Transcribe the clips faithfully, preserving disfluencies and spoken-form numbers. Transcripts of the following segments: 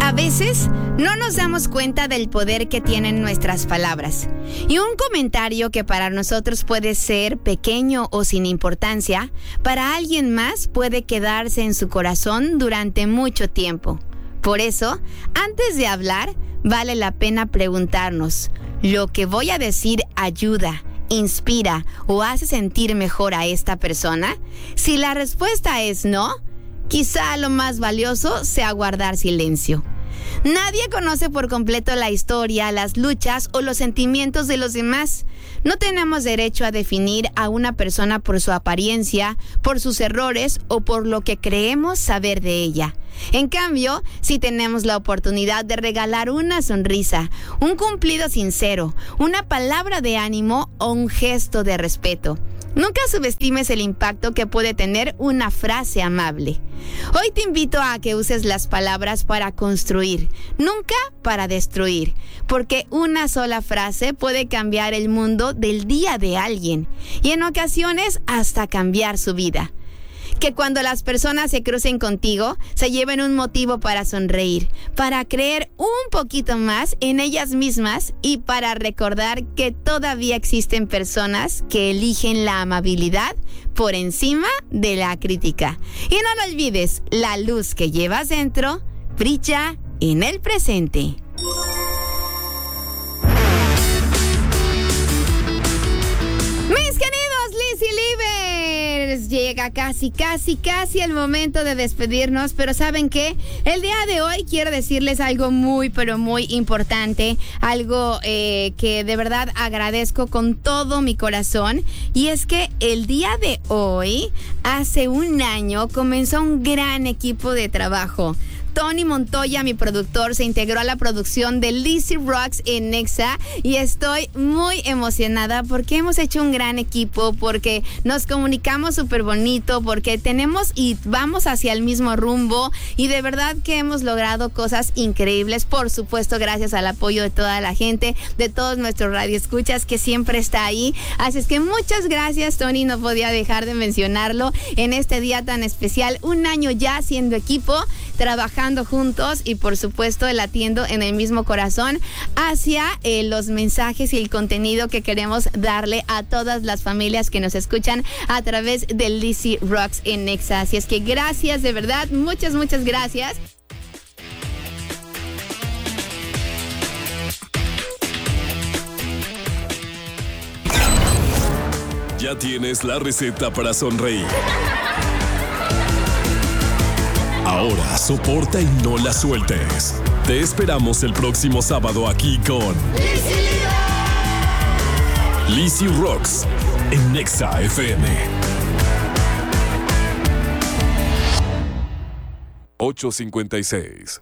A veces no nos damos cuenta del poder que tienen nuestras palabras. Y un comentario que para nosotros puede ser pequeño o sin importancia, para alguien más puede quedarse en su corazón durante mucho tiempo. Por eso, antes de hablar, vale la pena preguntarnos, ¿lo que voy a decir ayuda, inspira o hace sentir mejor a esta persona? Si la respuesta es no, quizá lo más valioso sea guardar silencio. Nadie conoce por completo la historia, las luchas o los sentimientos de los demás. No tenemos derecho a definir a una persona por su apariencia, por sus errores o por lo que creemos saber de ella. En cambio, sí tenemos la oportunidad de regalar una sonrisa, un cumplido sincero, una palabra de ánimo o un gesto de respeto. Nunca subestimes el impacto que puede tener una frase amable. Hoy te invito a que uses las palabras para construir, nunca para destruir, porque una sola frase puede cambiar el mundo del día de alguien y en ocasiones hasta cambiar su vida. Que cuando las personas se crucen contigo, se lleven un motivo para sonreír, para creer un poquito más en ellas mismas y para recordar que todavía existen personas que eligen la amabilidad por encima de la crítica. Y no lo olvides, la luz que llevas dentro brilla en el presente. Mis queridos Lizzy Livers, llega casi, casi, casi el momento de despedirnos, pero ¿saben qué? El día de hoy quiero decirles algo muy, pero muy importante, algo eh, que de verdad agradezco con todo mi corazón, y es que el día de hoy, hace un año, comenzó un gran equipo de trabajo. Tony Montoya, mi productor, se integró a la producción de Lizzy Rocks en Nexa y estoy muy emocionada porque hemos hecho un gran equipo, porque nos comunicamos súper bonito, porque tenemos y vamos hacia el mismo rumbo y de verdad que hemos logrado cosas increíbles, por supuesto gracias al apoyo de toda la gente, de todos nuestros radioescuchas que siempre está ahí. Así es que muchas gracias, Tony, no podía dejar de mencionarlo en este día tan especial, un año ya siendo equipo, trabajando juntos y por supuesto latiendo en el mismo corazón hacia eh, los mensajes y el contenido que queremos darle a todas las familias que nos escuchan a través de Lizzy Rocks en Nexa. Así es que gracias, de verdad, muchas, muchas gracias. Ya tienes la receta para sonreír. Ahora soporta y no la sueltes. Te esperamos el próximo sábado aquí con Lizzy Rocks en Nexa F M. ocho cincuenta y seis.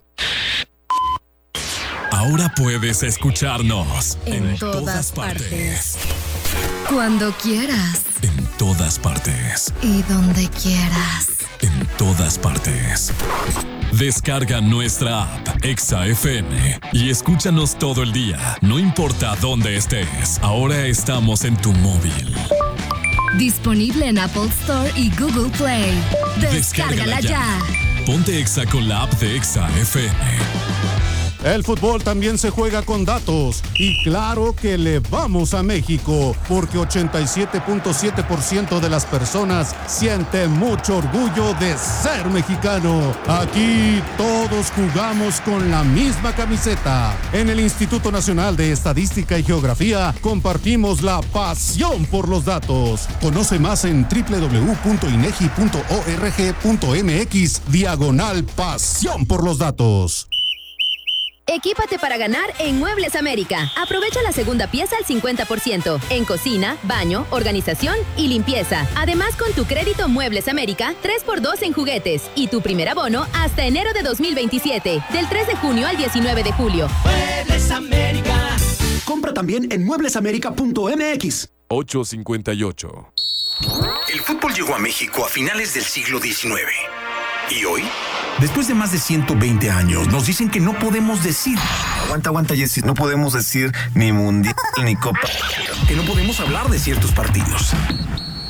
Ahora puedes escucharnos en, en todas, todas partes. partes. Cuando quieras. En todas partes. Y donde quieras. En todas partes. Descarga nuestra app Exa F M y escúchanos todo el día, no importa dónde estés. Ahora estamos en tu móvil. Disponible en Apple Store y Google Play. Descárgala, Descárgala ya. ya. Ponte Exa con la app de Exa F M. El fútbol también se juega con datos y claro que le vamos a México porque ochenta y siete punto siete por ciento de las personas sienten mucho orgullo de ser mexicano. Aquí todos jugamos con la misma camiseta. En el Instituto Nacional de Estadística y Geografía compartimos la pasión por los datos. Conoce más en doble u doble u doble u punto inegi punto org punto mx diagonal pasión por los datos. Equípate para ganar en Muebles América. Aprovecha la segunda pieza al cincuenta por ciento en cocina, baño, organización y limpieza. Además, con tu crédito Muebles América, tres por dos en juguetes y tu primer abono hasta enero de dos mil veintisiete, del tres de junio al diecinueve de julio. Muebles América. Compra también en muebles américa punto mx. ocho cincuenta y ocho. El fútbol llegó a México a finales del siglo diecinueve. ¿Y hoy? Después de más de ciento veinte años, nos dicen que no podemos decir. Aguanta, aguanta, Jessy. No podemos decir ni mundial ni copa. Que no podemos hablar de ciertos partidos.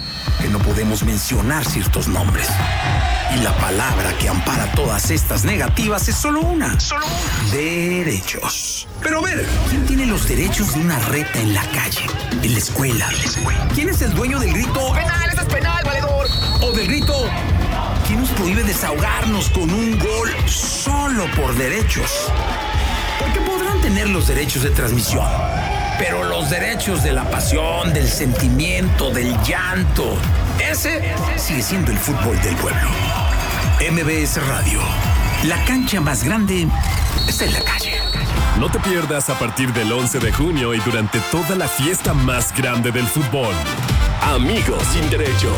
que no podemos mencionar ciertos nombres. Y la palabra que ampara todas estas negativas es solo una. Solo una. Derechos. Pero a ver, ¿quién tiene los derechos de una reta en la calle, en la escuela? ¿Quién es el dueño del grito "penal, esto es penal, valedor"? O del grito ¿quién nos prohíbe desahogarnos con un gol solo por derechos? Porque podrán tener los derechos de transmisión, pero los derechos de la pasión, del sentimiento, del llanto, ese sigue siendo el fútbol del pueblo. M B S Radio, la cancha más grande está en la calle. No te pierdas a partir del once de junio y durante toda la fiesta más grande del fútbol. Amigos sin derechos.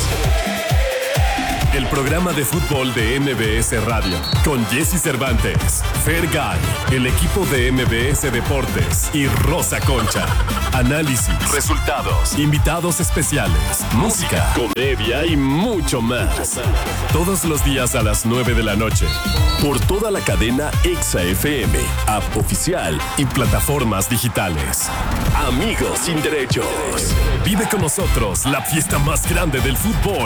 El programa de fútbol de M B S Radio, con Jesse Cervantes, Fergay, el equipo de M B S Deportes y Rosa Concha. Análisis, resultados, invitados especiales, música, comedia y mucho más. Todos los días a las nueve de la noche. Por toda la cadena Exa F M, app oficial y plataformas digitales. Amigos sin derechos. Vive con nosotros la fiesta más grande del fútbol.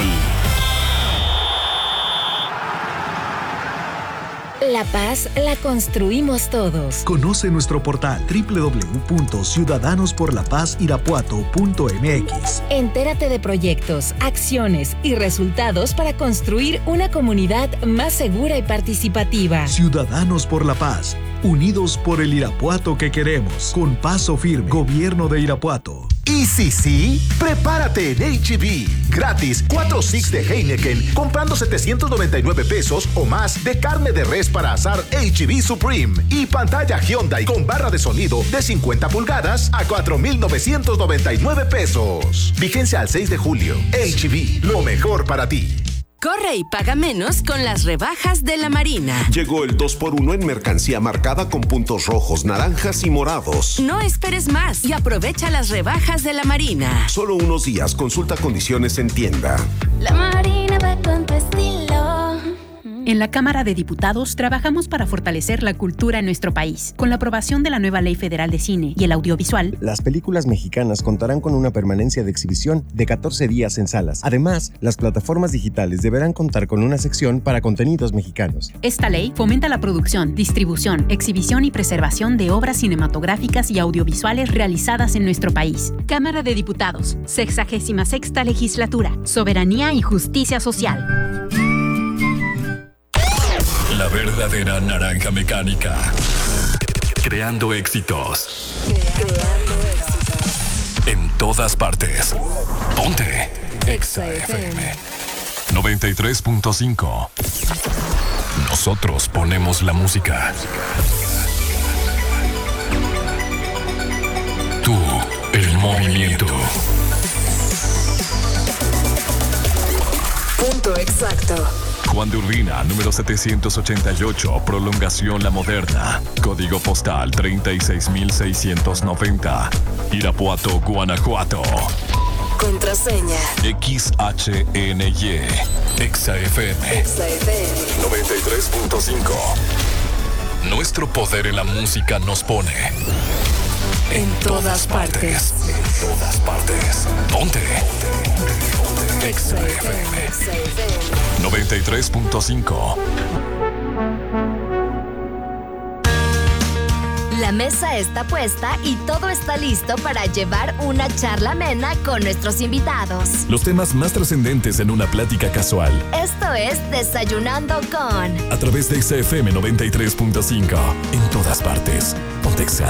La paz la construimos todos. Conoce nuestro portal doble u doble u doble u punto ciudadanos por la paz irapuato punto m x. Entérate de proyectos, acciones y resultados para construir una comunidad más segura y participativa. Ciudadanos por la Paz, unidos por el Irapuato que queremos. Con paso firme, Gobierno de Irapuato. Y si sí, prepárate en H E B. Gratis, cuatro six de Heineken, comprando setecientos noventa y nueve pesos o más de carne de res para asar H E B Supreme. Y pantalla Hyundai con barra de sonido de cincuenta pulgadas a cuatro mil novecientos noventa y nueve pesos. Vigencia al seis de julio. H E B, lo mejor para ti. Corre y paga menos con las rebajas de la Marina. Llegó el dos por uno en mercancía marcada con puntos rojos, naranjas y morados. No esperes más y aprovecha las rebajas de la Marina. Solo unos días, consulta condiciones en tienda. La Marina va con tu estilo. En la Cámara de Diputados trabajamos para fortalecer la cultura en nuestro país. Con la aprobación de la nueva Ley Federal de Cine y el Audiovisual, las películas mexicanas contarán con una permanencia de exhibición de catorce días en salas. Además, las plataformas digitales deberán contar con una sección para contenidos mexicanos. Esta ley fomenta la producción, distribución, exhibición y preservación de obras cinematográficas y audiovisuales realizadas en nuestro país. Cámara de Diputados, sexagésima sexta Legislatura, Soberanía y Justicia Social. La verdadera naranja mecánica. Creando éxitos. Creando éxitos. En todas partes. Ponte Exa F M noventa y tres punto cinco. Nosotros ponemos la música. Tú, el movimiento. Punto exacto. Juan de Urbina, número setecientos ochenta y ocho, Prolongación La Moderna. Código postal treinta y seis mil seiscientos noventa. Irapuato, Guanajuato. Contraseña X H N Y. Exa F M Exa F M noventa y tres punto cinco. Nuestro poder en la música nos pone en, en todas, todas partes. partes. En todas partes. Ponte. Exa F M noventa y tres punto cinco. La mesa está puesta y todo está listo para llevar una charla amena con nuestros invitados. Los temas más trascendentes en una plática casual. Esto es Desayunando con... A través de Exa F M noventa y tres punto cinco. En todas partes. Ponte Exa.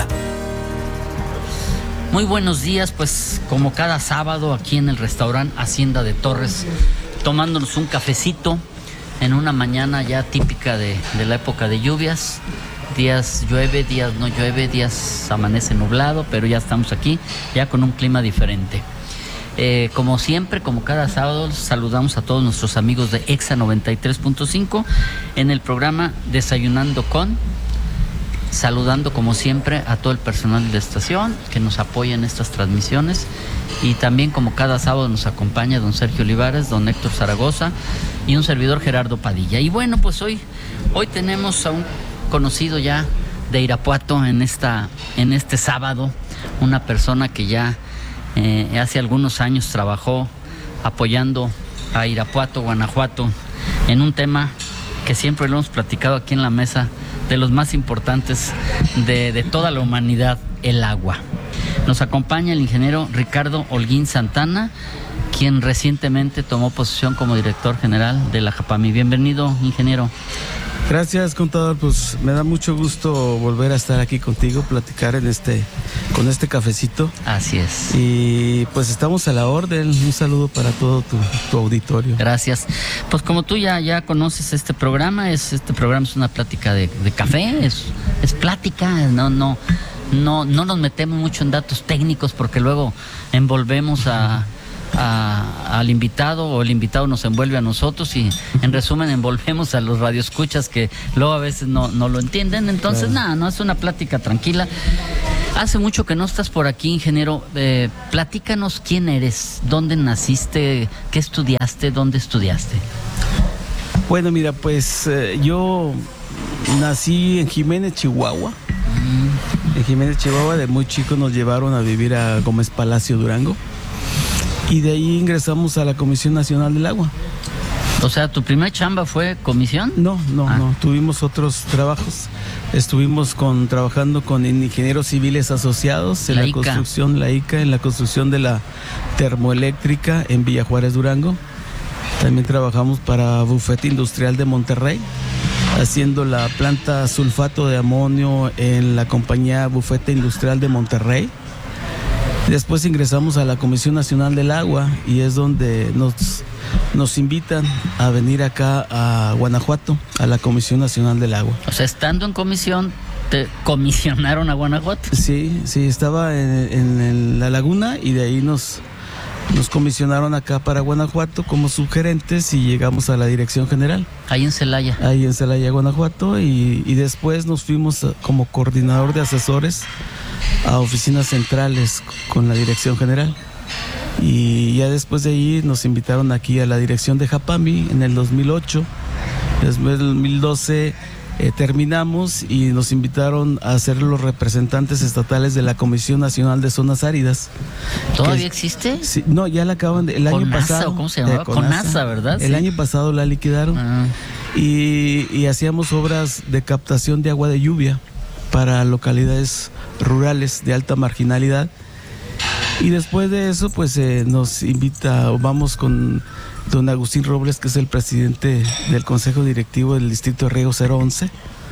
Muy buenos días, pues como cada sábado aquí en el restaurante Hacienda de Torres, tomándonos un cafecito en una mañana ya típica de, de la época de lluvias. Días llueve, días no llueve, días amanece nublado, pero ya estamos aquí, ya con un clima diferente. Eh, como siempre, como cada sábado, saludamos a todos nuestros amigos de Exa noventa y tres punto cinco en el programa Desayunando con... Saludando como siempre a todo el personal de la estación que nos apoya en estas transmisiones, y también como cada sábado nos acompaña don Sergio Olivares, don Héctor Zaragoza y un servidor Gerardo Padilla. Y bueno, pues hoy, hoy tenemos a un conocido ya de Irapuato en, esta, en este sábado, una persona que ya eh, hace algunos años trabajó apoyando a Irapuato, Guanajuato, en un tema que siempre lo hemos platicado aquí en la mesa, de los más importantes de, de toda la humanidad, el agua. Nos acompaña el ingeniero Ricardo Holguín Santana, quien recientemente tomó posesión como director general de la Japami. Bienvenido, ingeniero. Gracias, contador. Pues me da mucho gusto volver a estar aquí contigo, platicar en este, con este cafecito. Así es. Y pues estamos a la orden. Un saludo para todo tu, tu auditorio. Gracias. Pues como tú ya, ya conoces este programa, es, este programa es una plática de, de café, es, es plática, no, no, no, no nos metemos mucho en datos técnicos porque luego envolvemos a... A, al invitado o el invitado nos envuelve a nosotros y en resumen envolvemos a los radioescuchas que luego a veces no, no lo entienden. Entonces nada, no es una plática tranquila. Hace mucho que no estás por aquí, ingeniero. Eh, platícanos quién eres, dónde naciste, qué estudiaste, dónde estudiaste. Bueno, mira, pues eh, yo nací en Jiménez, Chihuahua. Mm. En Jiménez, Chihuahua, de muy chico nos llevaron a vivir a Gómez Palacio, Durango. Y de ahí ingresamos a la Comisión Nacional del Agua. O sea, ¿tu primer chamba fue comisión? No, no, ah. no. Tuvimos otros trabajos. Estuvimos con, trabajando con ingenieros civiles asociados en la, la construcción, la I C A, en la construcción de la termoeléctrica en Villa Juárez, Durango. También trabajamos para Bufete Industrial de Monterrey, haciendo la planta sulfato de amonio en la compañía Bufete Industrial de Monterrey. Después ingresamos a la Comisión Nacional del Agua y es donde nos, nos invitan a venir acá a Guanajuato, a la Comisión Nacional del Agua. O sea, estando en comisión, ¿te comisionaron a Guanajuato? Sí, sí, estaba en, en, en La Laguna y de ahí nos, nos comisionaron acá para Guanajuato como subgerentes y llegamos a la Dirección General. Ahí en Celaya. Ahí en Celaya, Guanajuato, y, y después nos fuimos como coordinador de asesores a oficinas centrales con la Dirección General. Y ya después de ahí nos invitaron aquí a la dirección de Japami en el dos mil ocho. Después del dos mil doce eh, terminamos y nos invitaron a ser los representantes estatales de la Comisión Nacional de Zonas Áridas. ¿Todavía que, existe? Sí, no, ya la acaban de, el año pasado. ¿Cómo se llamaba? Eh, CONASA, ¿verdad? El sí. año pasado la liquidaron. Ah. y, y hacíamos obras de captación de agua de lluvia para localidades rurales de alta marginalidad. Y después de eso pues eh, nos invita, o vamos con don Agustín Robles, que es el presidente del Consejo Directivo del Distrito de Riego cero once,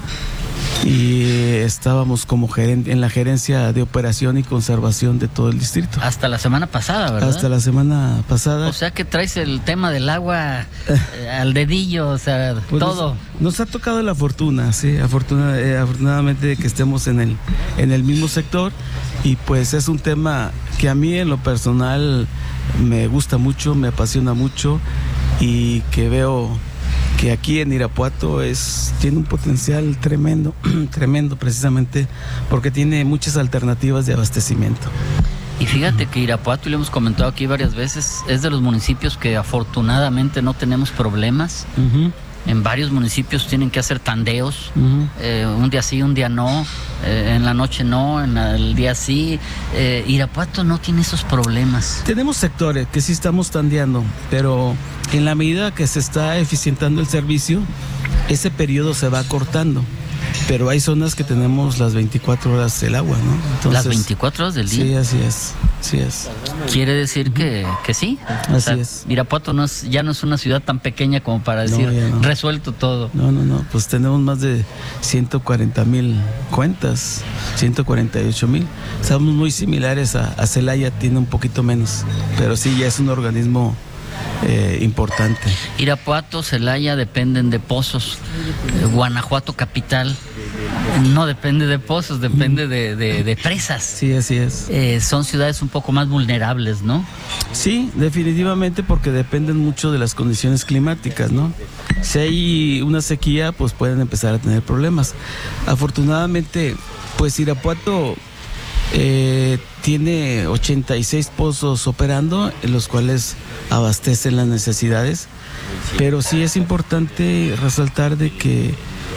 y estábamos como gerente, en la gerencia de operación y conservación de todo el distrito. Hasta la semana pasada, ¿verdad? Hasta la semana pasada. O sea que traes el tema del agua eh, al dedillo, o sea, pues todo. Nos, nos ha tocado la fortuna, sí, afortuna, eh, afortunadamente que estemos en el, en el mismo sector, y pues es un tema que a mí en lo personal me gusta mucho, me apasiona mucho, y que veo que aquí en Irapuato es, tiene un potencial tremendo, tremendo precisamente porque tiene muchas alternativas de abastecimiento. Y fíjate que Irapuato, y lo hemos comentado aquí varias veces, es de los municipios que afortunadamente no tenemos problemas. Uh-huh. En varios municipios tienen que hacer tandeos, uh-huh. eh, un día sí, un día no, eh, en la noche no, en el día sí. Eh, Irapuato no tiene esos problemas. Tenemos sectores que sí estamos tandeando, pero en la medida que se está eficientando el servicio, ese periodo se va acortando. Pero hay zonas que tenemos las veinticuatro horas del agua, ¿no? Entonces, ¿las veinticuatro horas del día? Sí, así es, así es. Quiere decir que, que sí. Así o sea, es. Irapuato no es, ya no es una ciudad tan pequeña como para decir, no, no. resuelto todo. No, no, no, pues tenemos más de ciento cuarenta mil cuentas, ciento cuarenta y ocho mil. Somos muy similares a, a Celaya, tiene un poquito menos, pero sí, ya es un organismo Eh, importante. Irapuato, Celaya dependen de pozos. eh, Guanajuato capital no depende de pozos, depende de, de, de presas. Sí, así es. Eh, son ciudades un poco más vulnerables, ¿no? Sí, definitivamente, porque dependen mucho de las condiciones climáticas, ¿no? Si hay una sequía, pues pueden empezar a tener problemas. Afortunadamente, pues Irapuato Eh, tiene ochenta y seis pozos operando, en los cuales abastecen las necesidades, pero sí es importante resaltar de que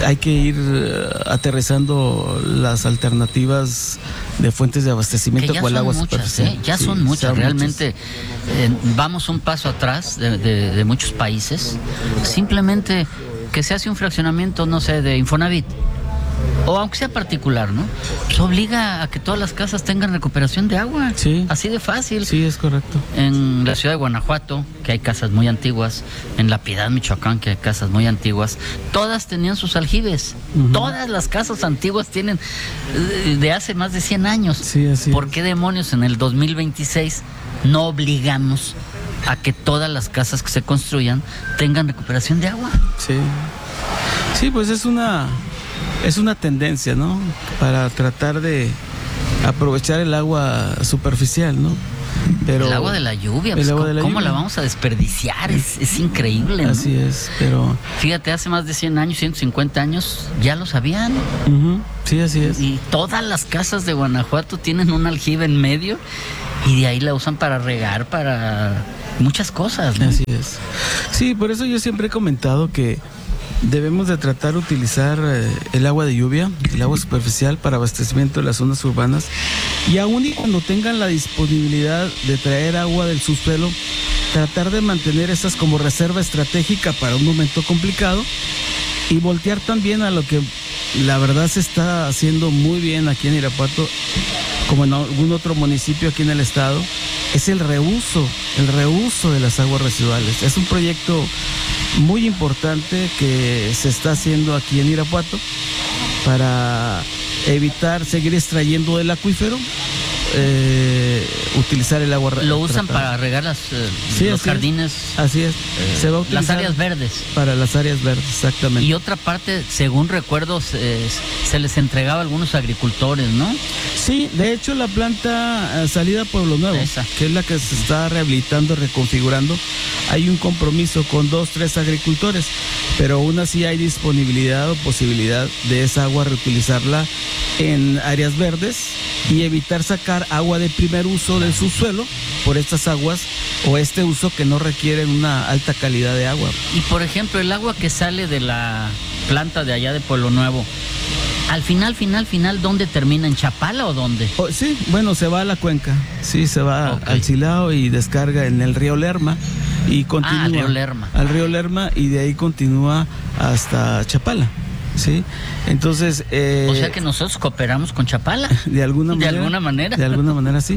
hay que ir aterrizando las alternativas de fuentes de abastecimiento con el agua superficial. ¿eh? Ya sí, son muchas, son realmente eh, vamos un paso atrás de, de, de muchos países. Simplemente que se hace un fraccionamiento, no sé, de Infonavit, o aunque sea particular, ¿no? Pues obliga a que todas las casas tengan recuperación de agua. Sí. Así de fácil. Sí, es correcto. En la ciudad de Guanajuato, que hay casas muy antiguas, en La Piedad, Michoacán, que hay casas muy antiguas, todas tenían sus aljibes. Uh-huh. Todas las casas antiguas tienen de hace más de cien años. Sí, así ¿Por es. qué demonios en el dos mil veintiséis no obligamos a que todas las casas que se construyan tengan recuperación de agua? Sí. Sí, pues es una... Es una tendencia, ¿no? Para tratar de aprovechar el agua superficial, ¿no? Pero el agua de la lluvia, pues, ¿cómo, la, ¿cómo lluvia? la vamos a desperdiciar? Es, es increíble, ¿no? Así es, pero... Fíjate, hace más de cien años, ciento cincuenta años, ya lo sabían. Uh-huh. Sí, así es. Y todas las casas de Guanajuato tienen un aljibe en medio y de ahí la usan para regar, para muchas cosas, ¿no? Así es. Sí, por eso yo siempre he comentado que debemos de tratar de utilizar eh, el agua de lluvia, el agua superficial para abastecimiento de las zonas urbanas, y aún y cuando tengan la disponibilidad de traer agua del subsuelo, tratar de mantener esas como reserva estratégica para un momento complicado, y voltear también a lo que la verdad se está haciendo muy bien aquí en Irapuato, como en algún otro municipio aquí en el estado, es el reuso, el reuso de las aguas residuales. Es un proyecto muy importante que se está haciendo aquí en Irapuato para evitar seguir extrayendo del acuífero, eh, utilizar el agua. Lo usan tratada para regar las, eh, sí, los así jardines. Es. Así es. Eh, se va a utilizar las áreas verdes. Para las áreas verdes, exactamente. Y otra parte, según recuerdo, se, se les entregaba a algunos agricultores, ¿no? Sí, de hecho la planta salida Pueblo Nuevo, Esa. que es la que se está rehabilitando, reconfigurando, hay un compromiso con dos, tres agricultores, pero aún así hay disponibilidad o posibilidad de esa agua reutilizarla en áreas verdes y evitar sacar agua de primer uso del subsuelo por estas aguas o este uso que no requieren una alta calidad de agua. Y por ejemplo, el agua que sale de la planta de allá de Pueblo Nuevo, al final, final, final, ¿dónde termina? ¿En Chapala o dónde? Oh, sí, bueno, se va a la cuenca, sí, se va okay. al Silao y descarga en el río Lerma y continúa ah, al río Lerma. al río Lerma y de ahí continúa hasta Chapala. Sí, entonces... Eh, o sea que nosotros cooperamos con Chapala. De alguna manera. De alguna manera. De alguna manera, sí.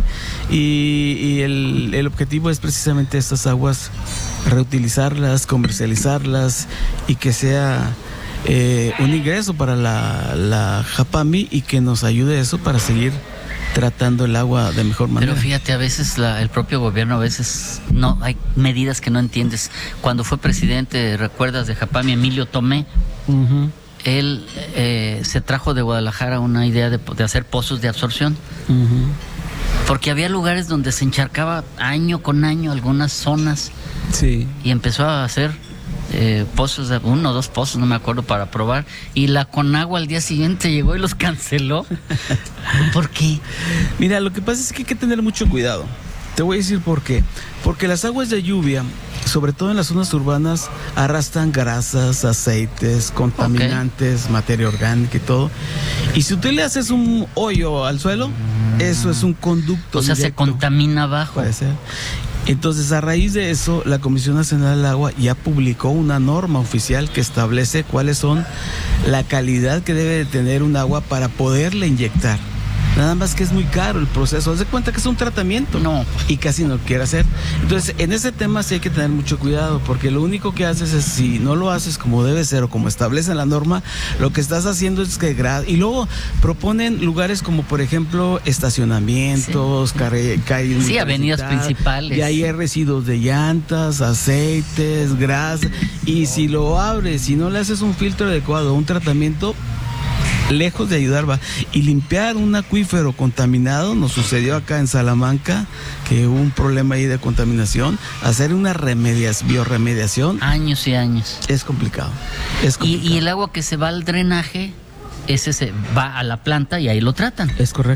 Y, y el, el objetivo es precisamente estas aguas, reutilizarlas, comercializarlas y que sea eh, un ingreso para la, la Japami y que nos ayude eso para seguir tratando el agua de mejor manera. Pero fíjate, a veces la, el propio gobierno, a veces no hay medidas que no entiendes. Cuando fue presidente, ¿recuerdas de Japami, Emilio Tomé? Uh-huh. Él eh, se trajo de Guadalajara una idea de, de hacer pozos de absorción. Uh-huh. Porque había lugares donde se encharcaba año con año algunas zonas. Sí. Y empezó a hacer eh, pozos, de uno o dos pozos, no me acuerdo, para probar. Y la Conagua al día siguiente llegó y los canceló. ¿Por qué? Mira, lo que pasa es que hay que tener mucho cuidado. Te voy a decir por qué. Porque las aguas de lluvia, sobre todo en las zonas urbanas, arrastran grasas, aceites, contaminantes, okay. materia orgánica y todo. Y si tú le haces un hoyo al suelo, eso es un conducto. O sea, directo. Se contamina abajo. Puede ser. Entonces, a raíz de eso, la Comisión Nacional del Agua ya publicó una norma oficial que establece cuáles son la calidad que debe de tener un agua para poderle inyectar. Nada más que es muy caro el proceso. Haz de cuenta que es un tratamiento. No. Y casi no quiere hacer. Entonces, en ese tema sí hay que tener mucho cuidado, porque lo único que haces es, si no lo haces como debe ser o como establece la norma, lo que estás haciendo es que... Y luego proponen lugares como, por ejemplo, estacionamientos, sí, care... sí avenidas principales. Y ahí hay residuos de llantas, aceites, grasa. Y si lo abres, si no le haces un filtro adecuado, un tratamiento... lejos de ayudar va. Y limpiar un acuífero contaminado, nos sucedió acá en Salamanca, que hubo un problema ahí de contaminación. Hacer una remediación, biorremediación, años y años, es complicado, es complicado. Y, y el agua que se va al drenaje, ese se va a la planta y ahí lo tratan. Es correcto,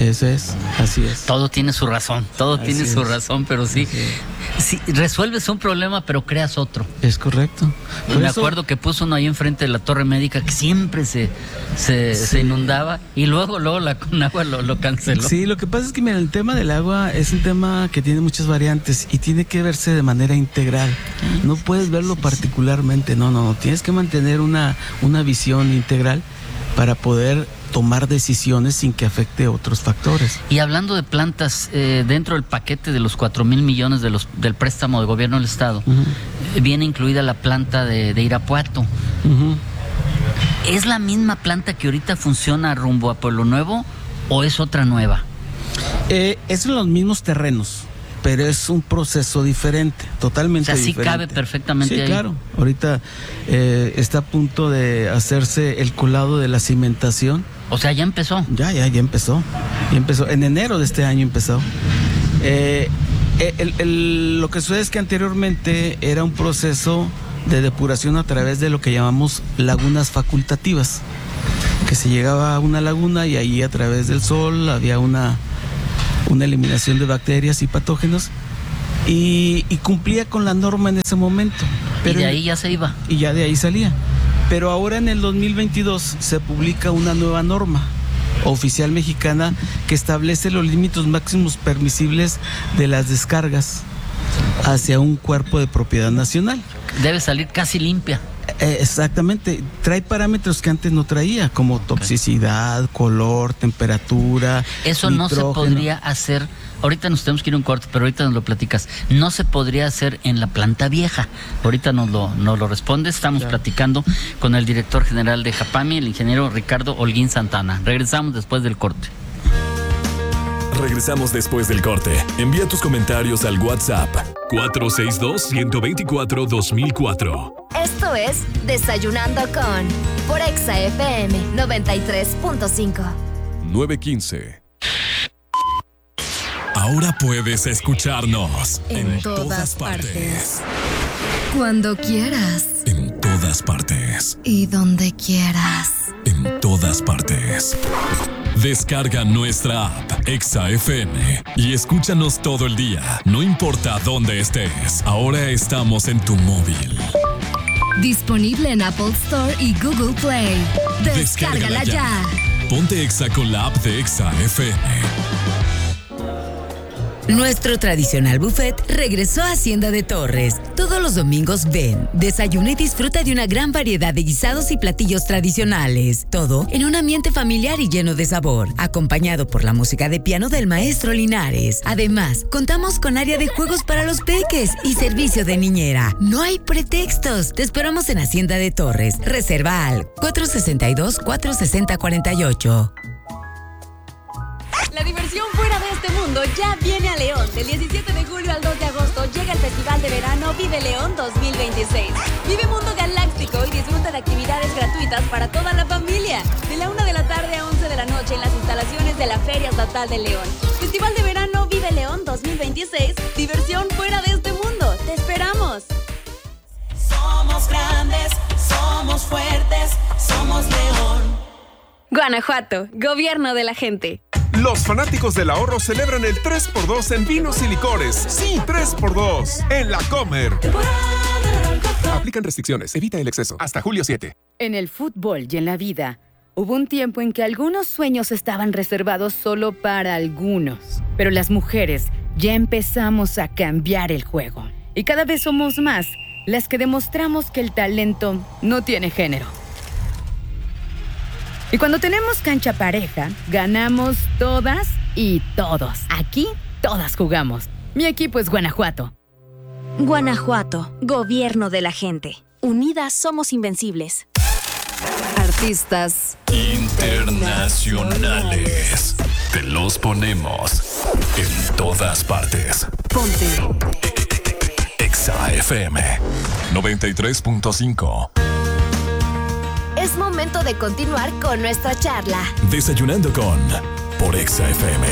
Eso es, así es. Todo tiene su razón, todo así tiene es. su razón, pero sí, sí, resuelves un problema, pero creas otro. Es correcto. Por me eso... acuerdo que puso uno ahí enfrente de la Torre Médica que siempre se, se, sí. se inundaba y luego, luego la Conagua lo, lo canceló. Sí, lo que pasa es que mira, el tema del agua es un tema que tiene muchas variantes y tiene que verse de manera integral. No puedes verlo particularmente, no, no, no. Tienes que mantener una, una visión integral para poder tomar decisiones sin que afecte otros factores. Y hablando de plantas, eh, dentro del paquete de los cuatro mil millones de los, del préstamo del gobierno del Estado, uh-huh. viene incluida la planta de, de Irapuato. Uh-huh. ¿Es la misma planta que ahorita funciona rumbo a Pueblo Nuevo o es otra nueva? Eh, es en los mismos terrenos, pero es un proceso diferente, totalmente diferente. O sea, sí cabe perfectamente sí, ahí. Sí, claro. Ahorita eh, está a punto de hacerse el colado de la cimentación. O sea, ya empezó. Ya, ya, ya empezó. Ya empezó. En enero de este año empezó. Eh, el, el, lo que sucede es que anteriormente era un proceso de depuración a través de lo que llamamos lagunas facultativas, que se llegaba a una laguna y ahí a través del sol había una, una eliminación de bacterias y patógenos y, y cumplía con la norma en ese momento. Pero, y de ahí ya se iba. Y ya de ahí salía. Pero ahora en el dos mil veintidós se publica una nueva norma oficial mexicana que establece los límites máximos permisibles de las descargas hacia un cuerpo de propiedad nacional. Debe salir casi limpia. Eh, exactamente, trae parámetros que antes no traía, como toxicidad, color, temperatura. Eso nitrógeno. No se podría hacer, ahorita nos tenemos que ir a un corte, pero ahorita nos lo platicas, no se podría hacer en la planta vieja. Ahorita nos lo, nos lo responde, estamos claro. platicando con el director general de Japami, el ingeniero Ricardo Holguín Santana. Regresamos después del corte. Regresamos después del corte. Envía tus comentarios al WhatsApp cuatro seis dos, uno dos cuatro, dos mil cuatro. Esto es Desayunando con por Exa F M noventa y tres punto cinco. nueve quince. Ahora puedes escucharnos en, en todas, todas partes. partes. Cuando quieras. En todas partes. Y donde quieras. En todas partes. Descarga nuestra app Exa F M y escúchanos todo el día, no importa dónde estés. Ahora estamos en tu móvil. Disponible en Apple Store y Google Play. Descárgala, Descárgala ya. ya. Ponte Exa con la app de Exa F M. Nuestro tradicional buffet regresó a Hacienda de Torres. Todos los domingos ven, desayuna y disfruta de una gran variedad de guisados y platillos tradicionales. Todo en un ambiente familiar y lleno de sabor, acompañado por la música de piano del maestro Linares. Además, contamos con área de juegos para los peques y servicio de niñera. No hay pretextos. Te esperamos en Hacienda de Torres. Reserva al cuatro seis dos, cuatro seis cero, cuatro ocho. La diversión fuera de este mundo ya viene a León. Del diecisiete de julio al dos de agosto llega el Festival de Verano Vive León dos mil veintiséis. Vive Mundo Galáctico y disfruta de actividades gratuitas para toda la familia. De la una de la tarde a once de la noche en las instalaciones de la Feria Estatal de León. Festival de Verano Vive León dos mil veintiséis. Diversión fuera de este mundo. ¡Te esperamos! Somos grandes, somos fuertes, somos León. Guanajuato, gobierno de la gente. Los fanáticos del ahorro celebran el tres por dos en vinos y licores. Sí, tres por dos en La Comer. Aplican restricciones, evita el exceso. Hasta julio siete. En el fútbol y en la vida, hubo un tiempo en que algunos sueños estaban reservados solo para algunos. Pero las mujeres ya empezamos a cambiar el juego. Y cada vez somos más las que demostramos que el talento no tiene género. Y cuando tenemos cancha pareja, ganamos todas y todos. Aquí, todas jugamos. Mi equipo es Guanajuato. Guanajuato, gobierno de la gente. Unidas somos invencibles. Artistas internacionales. Te los ponemos en todas partes. Ponte Exa F M noventa y tres punto cinco. Es momento de continuar con nuestra charla. Desayunando con por Exa F M.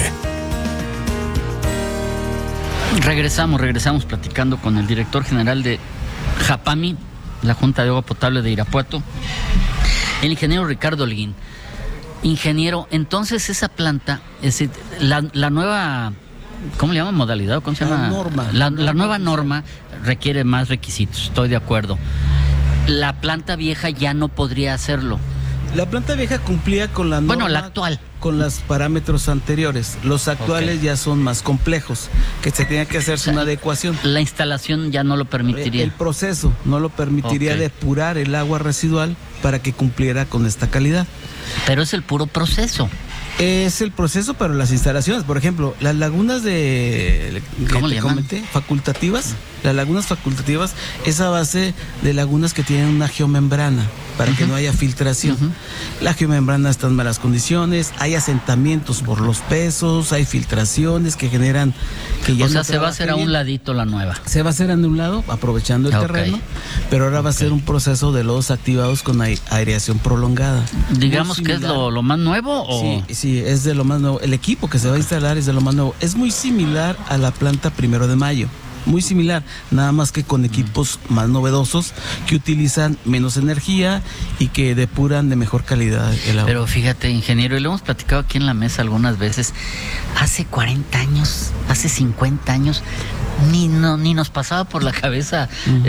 Regresamos, regresamos platicando con el director general de Japami, la Junta de Agua Potable de Irapuato, el ingeniero Ricardo Holguín. Ingeniero, entonces esa planta, es decir, la, la nueva, ¿cómo le llaman? ¿Modalidad? ¿Cómo se llama? La norma. La, la nueva norma requiere más requisitos, estoy de acuerdo. La planta vieja ya no podría hacerlo. La planta vieja cumplía con la norma. Bueno, la actual. Con los parámetros anteriores. Los actuales okay. ya son más complejos, que se tenía que hacerse o sea, una adecuación. La instalación ya no lo permitiría. El, el proceso no lo permitiría okay. depurar el agua residual para que cumpliera con esta calidad. Pero es el puro proceso. Es el proceso, pero las instalaciones, por ejemplo, las lagunas de ¿cómo le llaman? Comenté, facultativas, las lagunas facultativas es a base de lagunas que tienen una geomembrana para uh-huh. que no haya filtración. Uh-huh. La geomembrana está en malas condiciones, hay asentamientos por los pesos, hay filtraciones que generan que ya o sea, no se va a hacer bien. A un ladito la nueva. Se va a hacer a un lado, aprovechando el okay. terreno, pero ahora va okay. a ser un proceso de lodos activados con aireación prolongada. Digamos que es lo, lo más nuevo o sí, sí. Sí, es de lo más nuevo. El equipo que se va a instalar es de lo más nuevo. Es muy similar a la planta Primero de Mayo. Muy similar, nada más que con equipos más novedosos que utilizan menos energía y que depuran de mejor calidad el agua. Pero fíjate, ingeniero, y lo hemos platicado aquí en la mesa algunas veces, hace cuarenta años, hace cincuenta años, ni, no, ni nos pasaba por la cabeza uh-huh.